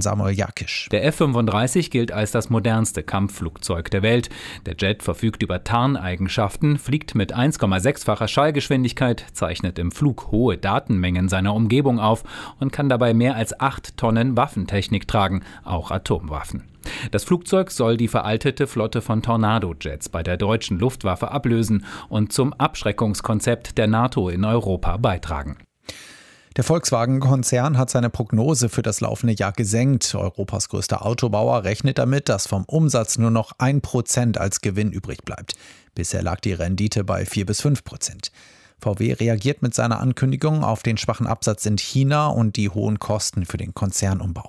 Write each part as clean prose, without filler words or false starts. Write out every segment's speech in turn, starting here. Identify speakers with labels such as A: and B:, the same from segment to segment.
A: Samuel Jakisch.
B: Der F-35 gilt als das modernste Kampfflugzeug der Welt. Der Jet verfügt über Tarneigenschaften, fliegt mit 1,6-facher Schallgeschwindigkeit, zeichnet im Flug hohe Datenmengen seiner Umgebung auf und kann dabei mehr als 8 Tonnen Waffentechnik tragen, auch Atomwaffen. Das Flugzeug soll die veraltete Flotte von Tornado-Jets bei der deutschen Luftwaffe ablösen und zum Abschreckungskonzept der NATO in Europa beitragen.
A: Der Volkswagen-Konzern hat seine Prognose für das laufende Jahr gesenkt. Europas größter Autobauer rechnet damit, dass vom Umsatz nur noch 1% als Gewinn übrig bleibt. Bisher lag die Rendite bei 4-5%. VW reagiert mit seiner Ankündigung auf den schwachen Absatz in China und die hohen Kosten für den Konzernumbau.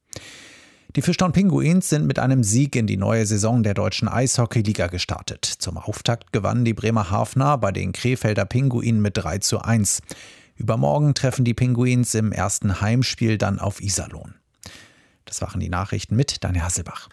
A: Die Fischtown Pinguins sind mit einem Sieg in die neue Saison der deutschen Eishockeyliga gestartet. Zum Auftakt gewannen die Bremerhavener bei den Krefelder Pinguinen mit 3:1. Übermorgen treffen die Pinguins im ersten Heimspiel dann auf Iserlohn. Das waren die Nachrichten mit Daniel Hasselbach.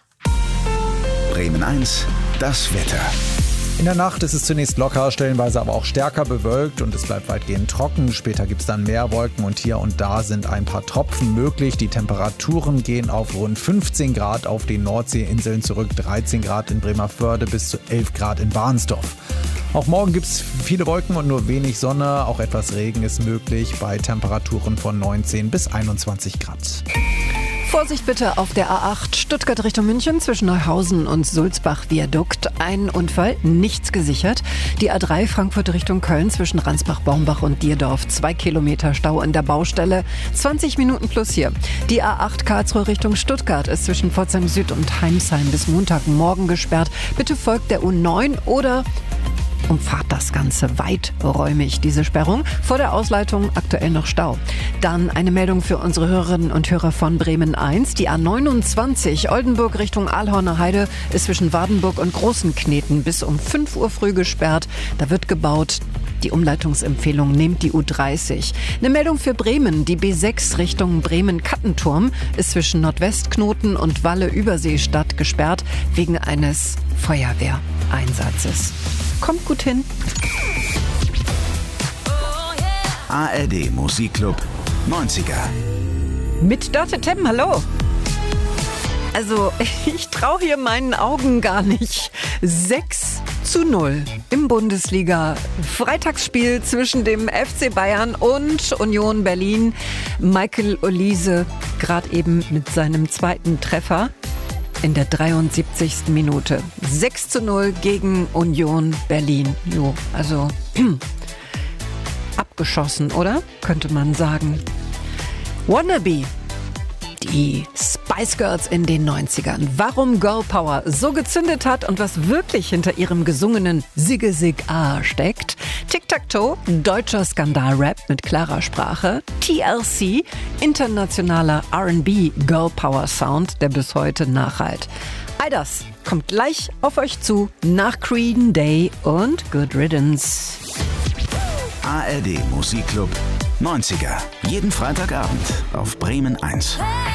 C: Bremen 1, das Wetter.
A: In der Nacht ist es zunächst locker, stellenweise aber auch stärker bewölkt und es bleibt weitgehend trocken. Später gibt es dann mehr Wolken und hier und da sind ein paar Tropfen möglich. Die Temperaturen gehen auf rund 15 Grad auf den Nordseeinseln zurück, 13 Grad in Bremervörde bis zu 11 Grad in Bahnsdorf. Auch morgen gibt es viele Wolken und nur wenig Sonne. Auch etwas Regen ist möglich bei Temperaturen von 19 bis 21 Grad.
D: Vorsicht bitte auf der A8 Stuttgart Richtung München zwischen Neuhausen und Sulzbach-Viadukt. Ein Unfall, nichts gesichert. Die A3 Frankfurt Richtung Köln zwischen Ransbach-Baumbach und Dierdorf. 2 Kilometer Stau an der Baustelle. 20 Minuten plus hier. Die A8 Karlsruhe Richtung Stuttgart ist zwischen Pforzheim Süd und Heimsheim bis Montagmorgen gesperrt. Bitte folgt der U9 oder umfahrt das Ganze weiträumig, diese Sperrung. Vor der Ausleitung aktuell noch Stau. Dann eine Meldung für unsere Hörerinnen und Hörer von Bremen 1. Die A29 Oldenburg Richtung Aalhorner Heide ist zwischen Wardenburg und Großenkneten bis um 5 Uhr früh gesperrt. Da wird gebaut. Die Umleitungsempfehlung nehmt die U30. Eine Meldung für Bremen. Die B6 Richtung Bremen-Kattenturm ist zwischen Nordwestknoten und Walle-Überseestadt gesperrt wegen eines Feuerwehreinsatzes. Kommt gut hin.
C: ARD Musikclub 90er.
D: Mit Dörte Temm, hallo. Also, ich traue hier meinen Augen gar nicht. 6:0 im Bundesliga-Freitagsspiel zwischen dem FC Bayern und Union Berlin. Michael Olise gerade eben mit seinem zweiten Treffer in der 73. Minute. 6:0 gegen Union Berlin. Jo, also abgeschossen, oder? Könnte man sagen. Wannabe. Die Spice Girls in den 90ern. Warum Girl Power so gezündet hat und was wirklich hinter ihrem gesungenen Sigge-Sig-A steckt. Tic-Tac-Toe, deutscher Skandal-Rap mit klarer Sprache. TLC, internationaler R&B Girl Power Sound, der bis heute nachhallt. All das kommt gleich auf euch zu nach Green Day und Good Riddance.
C: ARD Musikclub 90er. Jeden Freitagabend auf Bremen 1.